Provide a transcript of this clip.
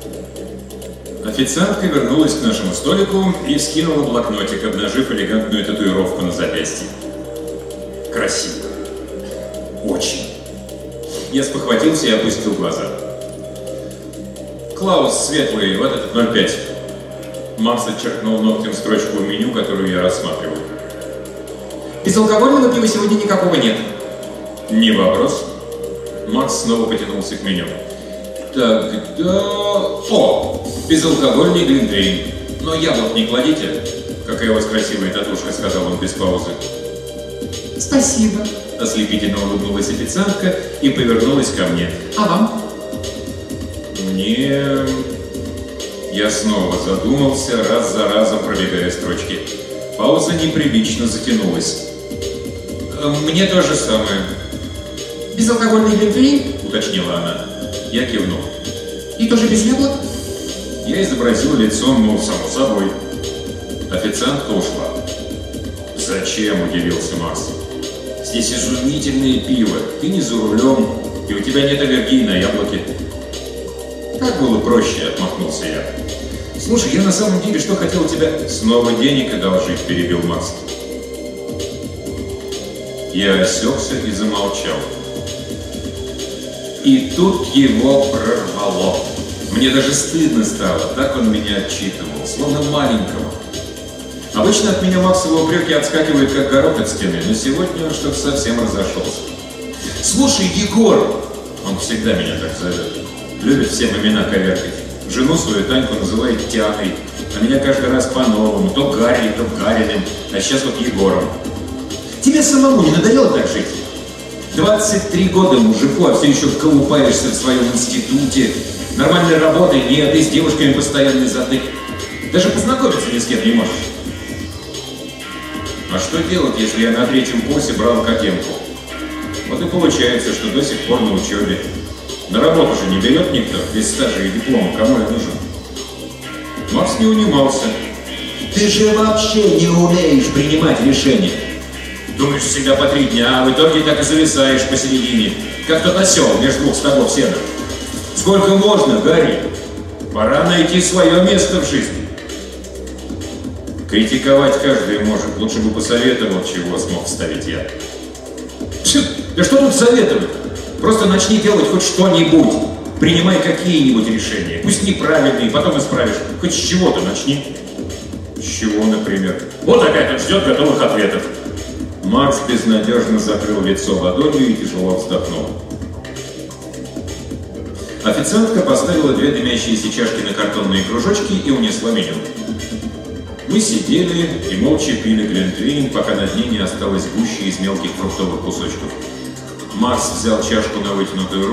Официантка вернулась к нашему столику и вскинула блокнотик, обнажив элегантную татуировку на запястье. Красиво. Очень. Я спохватился и опустил глаза. Клаус светлый, вот этот 0,5. Макс отчеркнул ногтем строчку в меню, которую я рассматривал. Безалкогольного пива сегодня никакого нет. Не вопрос. Макс снова потянулся к меню. Тогда... О! Безалкогольный глинтвейн. Но яблок не кладите. Какая у вас красивая татушка, сказал он без паузы. Спасибо. Ослепительно улыбнулась официантка и повернулась ко мне. А вам? Мне... Я снова задумался, раз за разом пробегая строчки. Пауза неприлично затянулась. Мне то же самое. Безалкогольный глинтвейн? Уточнила она. Я кивнул. И тоже без яблок? Я изобразил лицо, мол, само собой. Официантка ушла. Зачем? Удивился Макс. Здесь изумительное пиво. Ты не за рулем, и у тебя нет аллергии на яблоки. Как было проще, отмахнулся я. Слушай, я на самом деле что хотел у тебя? Снова денег одолжить, перебил Макс. Я осекся и замолчал. И тут его прорвало. Мне даже стыдно стало, так он меня отчитывал, словно маленького. Обычно от меня Максовы упреки отскакивают, как горох от стены, но сегодня он что-то совсем разошелся. «Слушай, Егор!» Он всегда меня так зовет. Любит всем имена коверкать. Жену свою Таньку называет Тяной, а меня каждый раз по-новому, то Гарри, то Гариным, а сейчас вот Егором. Тебе самому не надоело так жить? 23 года мужику, а все еще колупаешься в своем институте. Нормальной работы нет, и с девушками постоянный затык. Даже познакомиться ни с кем не можешь. А что делать, если я на 3-м курсе брал кокенку? Вот и получается, что до сих пор на учебе. На работу же не берет никто, без стажа и диплома, кому я нужен? Макс не унимался. Ты же вообще не умеешь принимать решения. Думаешь себя по 3 дня, а в итоге так и зависаешь посередине, как тот осел между 2 стогов сена. Сколько можно, Гарри? Пора найти свое место в жизни. Критиковать каждый может, лучше бы посоветовал, чего смог вставить я. Да что тут советовать? Просто начни делать хоть что-нибудь. Принимай какие-нибудь решения. Пусть неправильные, потом исправишь. Хоть с чего-то начни. С чего, например? Вот опять он ждет готовых ответов. Макс безнадежно закрыл лицо ладонью и тяжело вздохнул. Официантка поставила 2 дымящиеся чашки на картонные кружочки и унесла меню. Мы сидели и молча пили глинтвейн, пока на дне не осталось гуще из мелких фруктовых кусочков. Макс взял чашку на вытянутую руку